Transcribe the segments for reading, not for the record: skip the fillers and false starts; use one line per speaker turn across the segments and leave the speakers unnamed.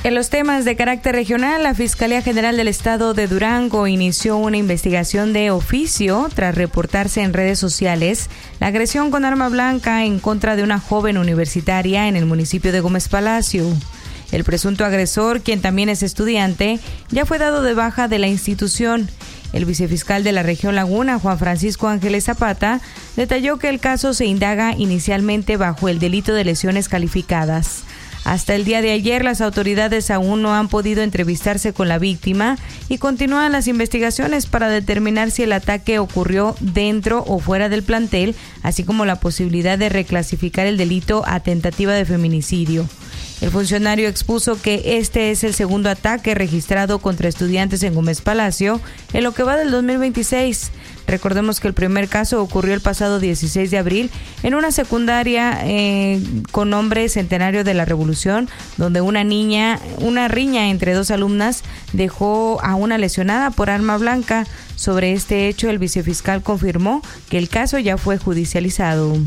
En los temas de carácter regional, la Fiscalía General del Estado de Durango inició una investigación de oficio tras reportarse en redes sociales la agresión con arma blanca en contra de una joven universitaria en el municipio de Gómez Palacio. El presunto agresor, quien también es estudiante, ya fue dado de baja de la institución. El vicefiscal de la región Laguna, Juan Francisco Ángeles Zapata, detalló que el caso se indaga inicialmente bajo el delito de lesiones calificadas. Hasta el día de ayer, las autoridades aún no han podido entrevistarse con la víctima y continúan las investigaciones para determinar si el ataque ocurrió dentro o fuera del plantel, así como la posibilidad de reclasificar el delito a tentativa de feminicidio. El funcionario expuso que este es el segundo ataque registrado contra estudiantes en Gómez Palacio en lo que va del 2026. Recordemos que el primer caso ocurrió el pasado 16 de abril en una secundaria con nombre Centenario de la Revolución, donde una riña entre dos alumnas dejó a una lesionada por arma blanca. Sobre este hecho, el vicefiscal confirmó que el caso ya fue judicializado.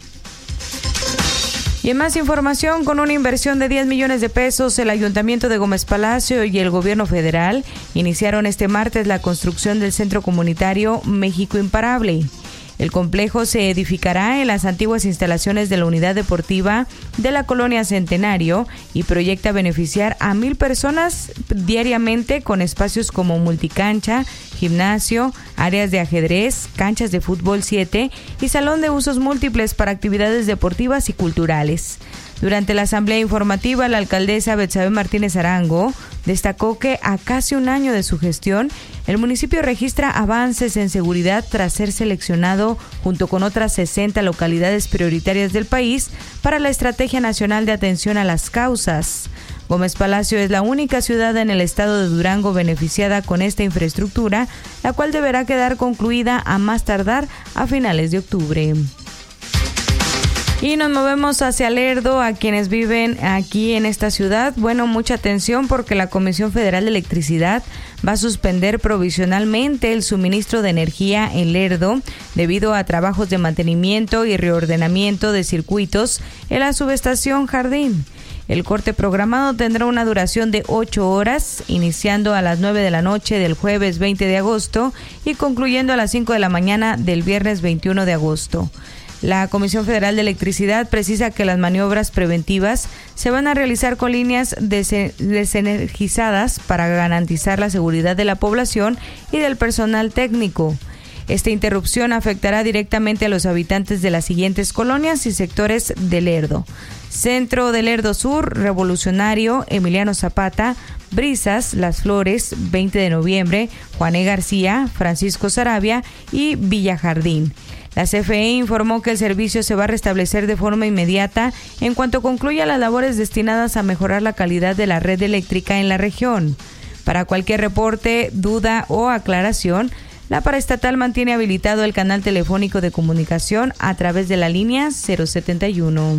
Y en más información, con una inversión de 10 millones de pesos, el Ayuntamiento de Gómez Palacio y el Gobierno Federal iniciaron este martes la construcción del Centro Comunitario México Imparable. El complejo se edificará en las antiguas instalaciones de la Unidad Deportiva de la Colonia Centenario y proyecta beneficiar a 1,000 personas diariamente con espacios como multicancha, gimnasio, áreas de ajedrez, canchas de fútbol 7 y salón de usos múltiples para actividades deportivas y culturales. Durante la asamblea informativa, la alcaldesa Betsabe Martínez Arango destacó que a casi un año de su gestión, el municipio registra avances en seguridad tras ser seleccionado junto con otras 60 localidades prioritarias del país para la Estrategia Nacional de Atención a las Causas. Gómez Palacio es la única ciudad en el estado de Durango beneficiada con esta infraestructura, la cual deberá quedar concluida a más tardar a finales de octubre. Y nos movemos hacia Lerdo, a quienes viven aquí en esta ciudad. Bueno, mucha atención porque la Comisión Federal de Electricidad va a suspender provisionalmente el suministro de energía en Lerdo debido a trabajos de mantenimiento y reordenamiento de circuitos en la subestación Jardín. El corte programado tendrá una duración de 8 horas, iniciando a las 9 de la noche del jueves 20 de agosto y concluyendo a las 5 de la mañana del viernes 21 de agosto. La Comisión Federal de Electricidad precisa que las maniobras preventivas se van a realizar con líneas desenergizadas para garantizar la seguridad de la población y del personal técnico. Esta interrupción afectará directamente a los habitantes de las siguientes colonias y sectores de Lerdo: Centro de Lerdo Sur, Revolucionario, Emiliano Zapata, Brisas, Las Flores, 20 de noviembre, Juan E. García, Francisco Saravia y Villa Jardín. La CFE informó que el servicio se va a restablecer de forma inmediata en cuanto concluya las labores destinadas a mejorar la calidad de la red eléctrica en la región. Para cualquier reporte, duda o aclaración, la paraestatal mantiene habilitado el canal telefónico de comunicación a través de la línea 071.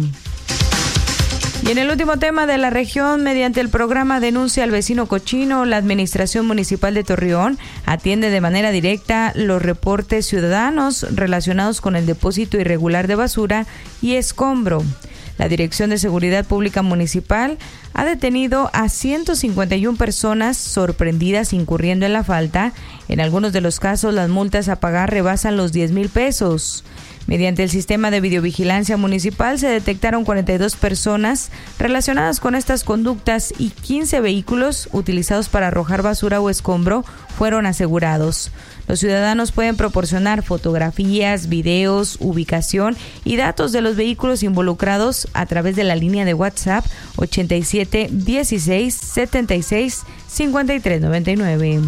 Y en el último tema de la región, mediante el programa Denuncia al Vecino Cochino, la Administración Municipal de Torreón atiende de manera directa los reportes ciudadanos relacionados con el depósito irregular de basura y escombro. La Dirección de Seguridad Pública Municipal ha detenido a 151 personas sorprendidas incurriendo en la falta. En algunos de los casos, las multas a pagar rebasan los 10,000 pesos. Mediante el sistema de videovigilancia municipal se detectaron 42 personas relacionadas con estas conductas y 15 vehículos utilizados para arrojar basura o escombro fueron asegurados. Los ciudadanos pueden proporcionar fotografías, videos, ubicación y datos de los vehículos involucrados a través de la línea de WhatsApp 87 16 76 53 99.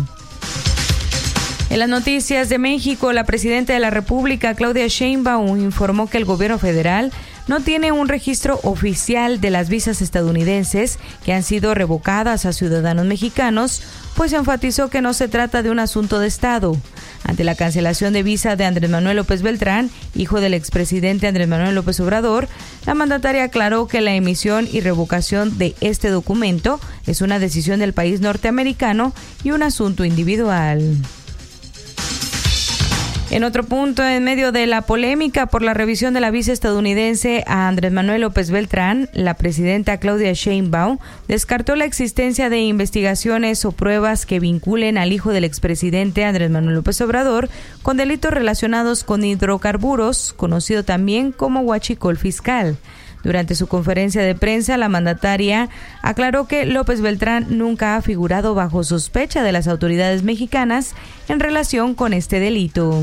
En las noticias de México, la presidenta de la República, Claudia Sheinbaum, informó que el gobierno federal no tiene un registro oficial de las visas estadounidenses que han sido revocadas a ciudadanos mexicanos, pues enfatizó que no se trata de un asunto de Estado. Ante la cancelación de visa de Andrés Manuel López Beltrán, hijo del expresidente Andrés Manuel López Obrador, la mandataria aclaró que la emisión y revocación de este documento es una decisión del país norteamericano y un asunto individual. En otro punto, en medio de la polémica por la revisión de la visa estadounidense a Andrés Manuel López Beltrán, la presidenta Claudia Sheinbaum descartó la existencia de investigaciones o pruebas que vinculen al hijo del expresidente Andrés Manuel López Obrador con delitos relacionados con hidrocarburos, conocido también como huachicol fiscal. Durante su conferencia de prensa, la mandataria aclaró que López Beltrán nunca ha figurado bajo sospecha de las autoridades mexicanas en relación con este delito.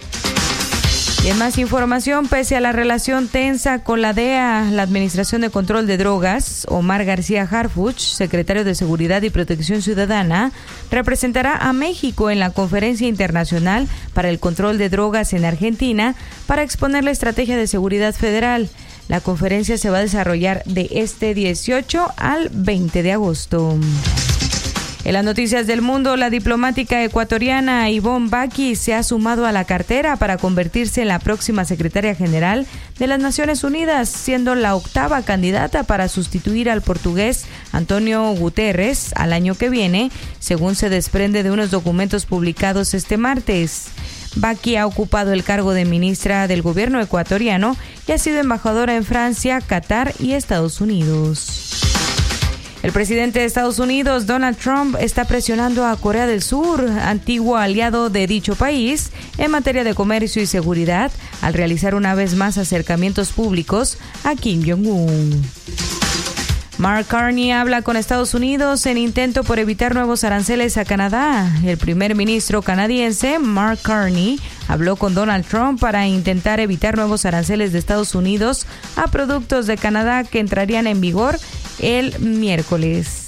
Y en más información, pese a la relación tensa con la DEA, la Administración de Control de Drogas, Omar García Harfuch, secretario de Seguridad y Protección Ciudadana, representará a México en la Conferencia Internacional para el Control de Drogas en Argentina para exponer la estrategia de seguridad federal. La conferencia se va a desarrollar de este 18 al 20 de agosto. En las noticias del mundo, la diplomática ecuatoriana Ivonne Baki se ha sumado a la cartera para convertirse en la próxima secretaria general de las Naciones Unidas, siendo la octava candidata para sustituir al portugués Antonio Guterres al año que viene, según se desprende de unos documentos publicados este martes. Baki ha ocupado el cargo de ministra del gobierno ecuatoriano y ha sido embajadora en Francia, Qatar y Estados Unidos. El presidente de Estados Unidos, Donald Trump, está presionando a Corea del Sur, antiguo aliado de dicho país, en materia de comercio y seguridad, al realizar una vez más acercamientos públicos a Kim Jong-un. Mark Carney habla con Estados Unidos en intento por evitar nuevos aranceles a Canadá. El primer ministro canadiense, Mark Carney, habló con Donald Trump para intentar evitar nuevos aranceles de Estados Unidos a productos de Canadá que entrarían en vigor el miércoles.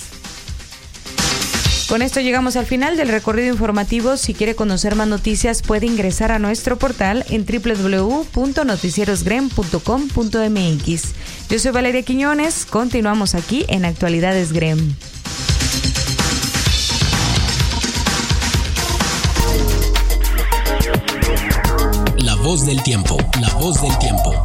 Con esto llegamos al final del recorrido informativo. Si quiere conocer más noticias, puede ingresar a nuestro portal en www.noticierosgrem.com.mx. Yo soy Valeria Quiñones. Continuamos aquí en Actualidades Grem.
La voz del tiempo. La voz del tiempo.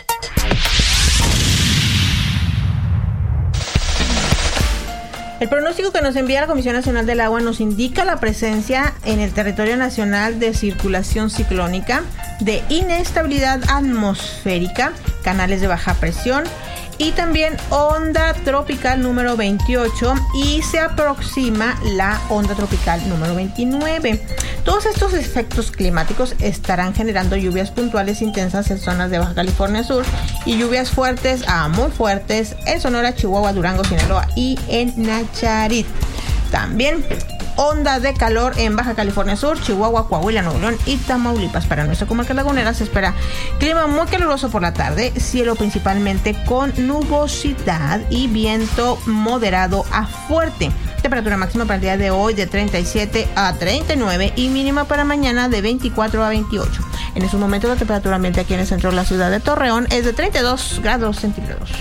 El pronóstico que nos envía la Comisión Nacional del Agua nos indica la presencia en el territorio nacional de circulación ciclónica, de inestabilidad atmosférica, canales de baja presión y también onda tropical número 28 y se aproxima la onda tropical número 29. Todos estos efectos climáticos estarán generando lluvias puntuales intensas en zonas de Baja California Sur y lluvias fuertes a muy fuertes en Sonora, Chihuahua, Durango, Sinaloa y en Nayarit. También onda de calor en Baja California Sur, Chihuahua, Coahuila, Nuevo León y Tamaulipas. Para nuestra comarca lagunera se espera clima muy caluroso por la tarde, cielo principalmente con nubosidad y viento moderado a fuerte. Temperatura máxima para el día de hoy de 37 a 39 y mínima para mañana de 24 a 28. En estos momentos la temperatura ambiente aquí en el centro de la ciudad de Torreón es de 32 grados centígrados.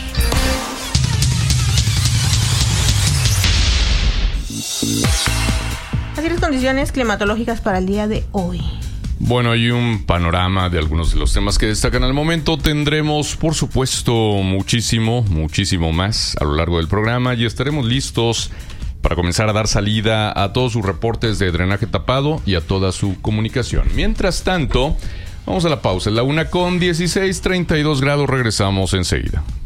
Así las condiciones climatológicas para el día de hoy.
Bueno, hay un panorama de algunos de los temas que destacan al momento. Tendremos, por supuesto, muchísimo más a lo largo del programa y estaremos listos para comenzar a dar salida a todos sus reportes de drenaje tapado y a toda su comunicación. Mientras tanto, vamos a la pausa. En la 1:16, 32 grados, regresamos enseguida.